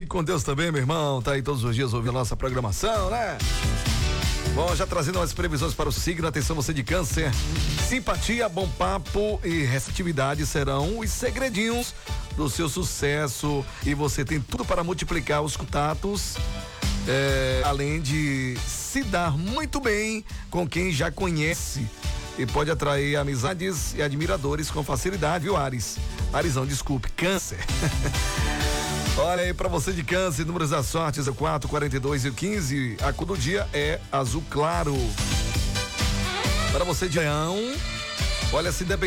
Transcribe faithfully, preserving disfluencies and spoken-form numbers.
com Deus também, meu irmão. Tá aí todos os dias ouvindo a nossa programação, né? Bom, já trazendo as previsões para o signo, atenção você de Câncer. Simpatia, bom papo e receptividade serão os segredinhos do seu sucesso e você tem tudo para multiplicar os contatos, é, além de se dar muito bem com quem já conhece e pode atrair amizades e admiradores com facilidade, viu, Ares? Arizão, desculpe, Câncer. Olha aí pra você de Câncer, números da sorte, o quatro, quarenta e dois e o quinze. A cor do dia é azul claro. Para você de Leão, olha, se depender